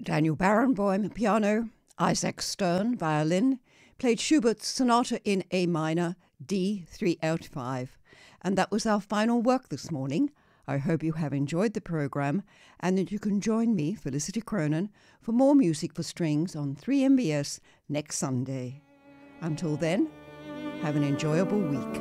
Daniel Barenboim, piano, Isaac Stern, violin, played Schubert's Sonata in A minor, D385. And that was our final work this morning. I hope you have enjoyed the program and that you can join me, Felicity Cronin, for more music for strings on 3MBS next Sunday. Until then, have an enjoyable week.